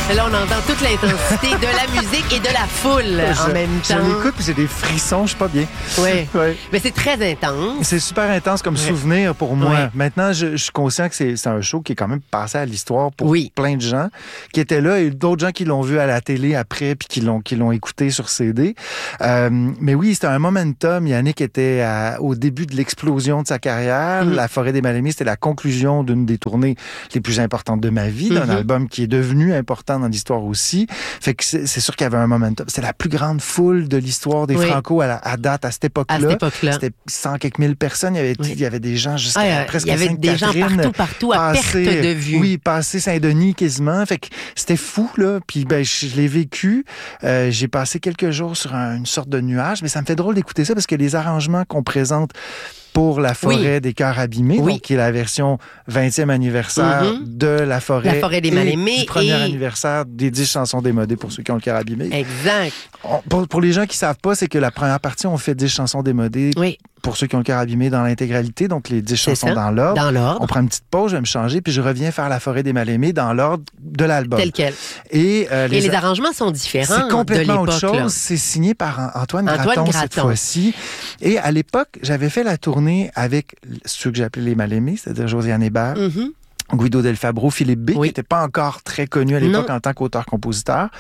Là, on entend toute l'intensité de la musique et de la foule en même temps. Je l'écoute puis j'ai des frissons, je suis pas bien. Oui. Ouais. Mais c'est très intense. C'est super intense comme souvenir pour moi. Ouais. Maintenant, je suis conscient que c'est un show qui est quand même passé à l'histoire pour Oui. plein de gens qui étaient là et d'autres gens qui l'ont vu à la télé après puis qui l'ont écouté sur CD. Mais oui, c'était un momentum. Yannick était au début de l'explosion de sa carrière. La Forêt des Mal-Aimés, c'était la conclusion d'une des tournées les plus importantes de ma vie, d'un album qui est devenu important dans l'histoire aussi. Fait que c'est sûr qu'il y avait un momentum. C'était la plus grande foule de l'histoire des Franco à date, à cette époque-là. À cette époque-là. C'était 100 quelques mille personnes. Il y avait des gens jusqu'à presque il y avait des gens partout, à perte de vue. Oui, passé Saint-Denis quasiment. Fait que c'était fou, là. Puis je l'ai vécu. J'ai passé quelques jours sur une sorte de nuage, mais ça me fait drôle d'écouter ça parce que les arrangements qu'on présente pour la Forêt des Cœurs abîmés, donc qui est la version 20e anniversaire de la Forêt des Mal-Aimés du premier anniversaire des 10 chansons démodées pour ceux qui ont le cœur abîmé. Exact. Pour les gens qui savent pas, c'est que la première partie, on fait 10 chansons démodées pour ceux qui ont le cœur abîmé dans l'intégralité, donc les 10 chansons dans l'ordre. On prend une petite pause, je vais me changer, puis je reviens faire la Forêt des Mal-Aimés dans l'ordre de l'album. Tel quel. Et les arrangements sont différents. C'est complètement de autre chose. Là. C'est signé par Antoine Graton cette fois-ci. Et à l'époque, j'avais fait la tournée avec ceux que j'appelais les Mal-Aimés, c'est-à-dire Josiane Hébert. Guido Del Fabro, Philippe B, qui n'était pas encore très connu à l'époque en tant qu'auteur-compositeur.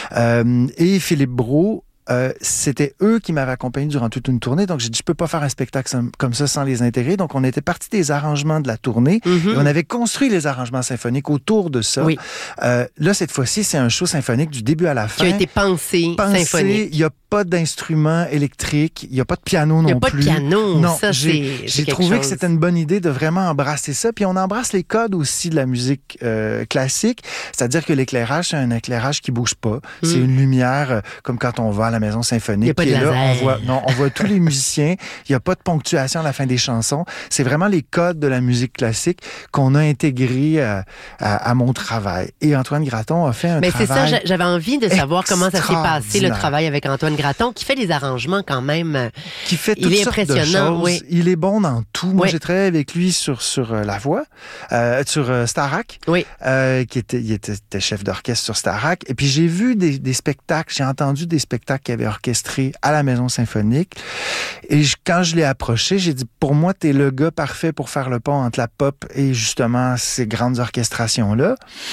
Et Philippe Brault, c'était eux qui m'avaient accompagné durant toute une tournée. Donc, j'ai dit, je peux pas faire un spectacle comme ça sans les intégrer. Donc, on était parti des arrangements de la tournée et on avait construit les arrangements symphoniques autour de ça. Là, cette fois-ci, c'est un show symphonique du début à la fin. Qui a été pensé symphonique. Il n'y a pas d'instrument électrique, il n'y a pas de piano non plus. Il n'y a pas de piano. Non, ça, j'ai trouvé que c'était une bonne idée de vraiment embrasser ça. Puis on embrasse les codes aussi de la musique classique. C'est-à-dire que l'éclairage, c'est un éclairage qui bouge pas. C'est une lumière comme quand on va à la maison symphonique. Il n'y a pas de laser. On voit tous les musiciens. Il n'y a pas de ponctuation à la fin des chansons. C'est vraiment les codes de la musique classique qu'on a intégrés à mon travail. Et Antoine Graton a fait un travail. Mais c'est ça, j'avais envie de savoir comment ça s'est passé, le travail avec Antoine Graton, qui fait des arrangements quand même. Qui fait toutes sortes de choses. Il est bon dans tout. Moi, j'ai travaillé avec lui sur La Voix, sur Starac, il était chef d'orchestre sur Starac. Et puis, j'ai vu des spectacles, j'ai entendu des spectacles qu'il avait orchestrés à la Maison Symphonique. Et quand je l'ai approché, j'ai dit, pour moi, t'es le gars parfait pour faire le pont entre la pop et justement ces grandes orchestrations-là.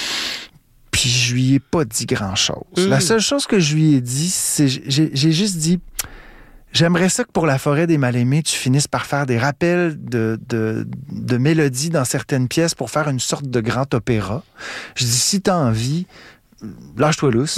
Puis je lui ai pas dit grand-chose. La seule chose que je lui ai dit, c'est j'ai juste dit, j'aimerais ça que pour la Forêt des Mal-Aimés, tu finisses par faire des rappels de mélodies dans certaines pièces pour faire une sorte de grand opéra. Je dis, si t'as envie, lâche-toi lousse.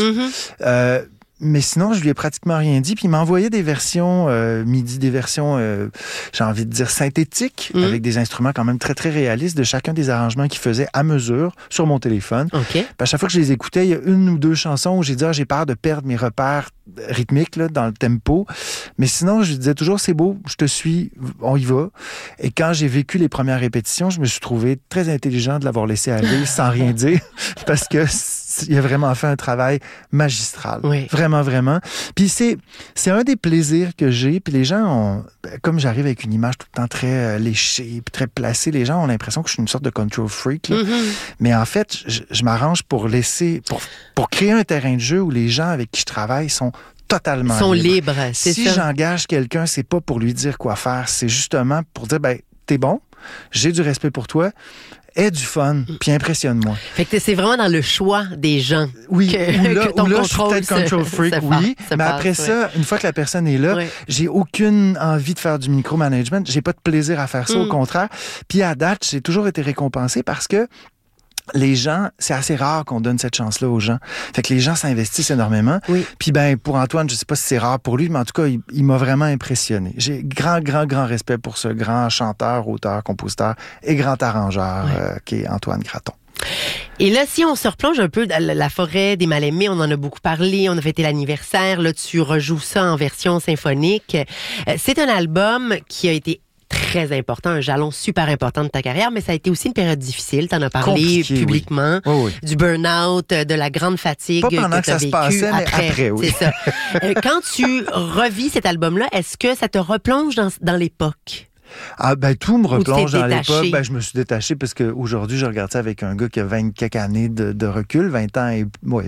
Mais sinon, je lui ai pratiquement rien dit. Puis il m'a envoyé des versions MIDI, des versions, j'ai envie de dire, synthétiques, avec des instruments quand même très, très réalistes de chacun des arrangements qu'il faisait à mesure sur mon téléphone. Puis à chaque fois que je les écoutais, il y a une ou deux chansons où j'ai dit, j'ai peur de perdre mes repères rythmiques là, dans le tempo. Mais sinon, je lui disais toujours, c'est beau, je te suis, on y va. Et quand j'ai vécu les premières répétitions, je me suis trouvé très intelligent de l'avoir laissé aller sans rien dire, parce que il a vraiment fait un travail magistral. Vraiment, vraiment. Puis c'est un des plaisirs que j'ai. Puis les gens comme j'arrive avec une image tout le temps très léchée, puis très placée, les gens ont l'impression que je suis une sorte de control freak. Là. Mais en fait, je m'arrange pour créer un terrain de jeu où les gens avec qui je travaille sont totalement libres. C'est si j'engage quelqu'un, c'est pas pour lui dire quoi faire, c'est justement pour dire, t'es bon, j'ai du respect pour toi, aie du fun, puis impressionne-moi. Fait que c'est vraiment dans le choix des gens. Oui, que ton là je suis peut-être control freak, mais après ça, une fois que la personne est là, j'ai aucune envie de faire du micromanagement, j'ai pas de plaisir à faire ça, au contraire. Puis à date, j'ai toujours été récompensé parce que les gens, c'est assez rare qu'on donne cette chance-là aux gens. Fait que les gens s'investissent énormément. Puis pour Antoine, je sais pas si c'est rare pour lui, mais en tout cas, il m'a vraiment impressionné. J'ai grand respect pour ce grand chanteur, auteur, compositeur et grand arrangeur qui est Antoine Graton. Et là, si on se replonge un peu dans la Forêt des Mal-Aimés, on en a beaucoup parlé, on a fêté l'anniversaire, là, tu rejoues ça en version symphonique. C'est un album qui a été très important, un jalon super important de ta carrière, mais ça a été aussi une période difficile. T'en as parlé publiquement, du burn-out, de la grande fatigue pas pendant que ça se passait, mais après, oui. C'est ça. Quand tu revis cet album-là, est-ce que ça te replonge dans l'époque? Tout me replonge dans l'époque. Je me suis détaché parce qu'aujourd'hui, je regarde ça avec un gars qui a 20 quelques années de recul, 20 ans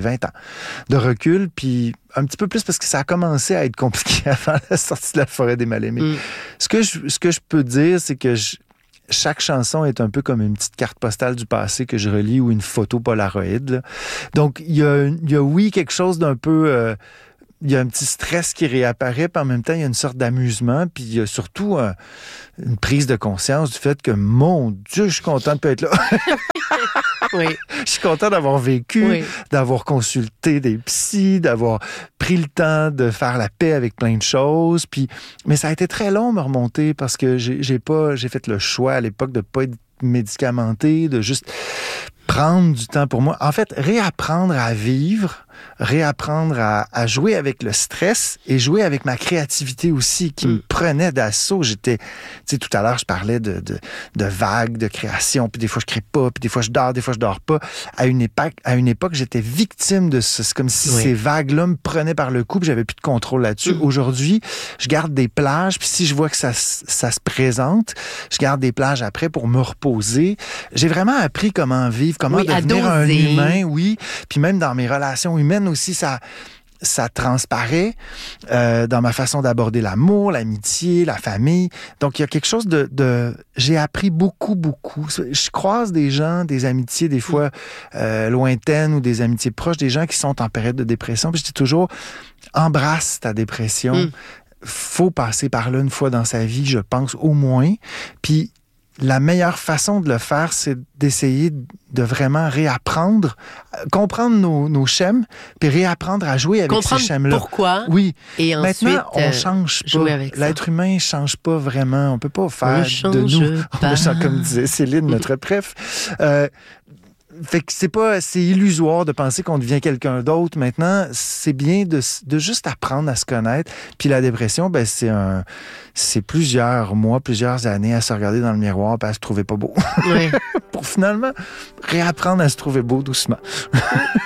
de recul, puis un petit peu plus parce que ça a commencé à être compliqué avant la sortie de La Forêt des Mal-Aimés. Ce que je peux dire, c'est que chaque chanson est un peu comme une petite carte postale du passé que je relis ou une photo Polaroid. Là. Donc, il y a oui, quelque chose d'un peu... il y a un petit stress qui réapparaît, puis en même temps, il y a une sorte d'amusement, puis il y a surtout une prise de conscience du fait que, mon Dieu, je suis content de pas être là. Oui. Je suis content d'avoir vécu, d'avoir consulté des psys, d'avoir pris le temps de faire la paix avec plein de choses. Mais ça a été très long me remonter parce que j'ai fait le choix à l'époque de pas être médicamenté, de juste prendre du temps pour moi. En fait, réapprendre à vivre, réapprendre à jouer avec le stress et jouer avec ma créativité aussi qui me prenait d'assaut. J'étais, tu sais, tout à l'heure, je parlais de vagues, de création, puis des fois je crée pas, puis des fois je dors pas. À une époque, j'étais victime de ça. C'est comme si ces vagues-là me prenaient par le cou, puis j'avais plus de contrôle là-dessus. Aujourd'hui, je garde des plages, puis si je vois que ça se présente, je garde des plages après pour me reposer. J'ai vraiment appris comment vivre, comment devenir un humain, puis même dans mes relations humaines aussi, ça transparaît dans ma façon d'aborder l'amour, l'amitié, la famille. Donc, il y a quelque chose j'ai appris beaucoup, beaucoup. Je croise des gens, des amitiés des fois lointaines ou des amitiés proches, des gens qui sont en période de dépression. Puis je dis toujours, embrasse ta dépression. Faut passer par là une fois dans sa vie, je pense, au moins. Puis, la meilleure façon de le faire, c'est d'essayer de vraiment réapprendre, comprendre nos schèmes, puis réapprendre à jouer avec ces schèmes-là. Pourquoi? Oui. Et ensuite, maintenant, on change pas. L'être humain ne change pas vraiment. On peut pas faire de nous, comme disait Céline, notre préf. Fait que c'est illusoire de penser qu'on devient quelqu'un d'autre. Maintenant, c'est bien de juste apprendre à se connaître. Puis la dépression, c'est plusieurs mois, plusieurs années à se regarder dans le miroir et à se trouver pas beau. Pour finalement réapprendre à se trouver beau doucement.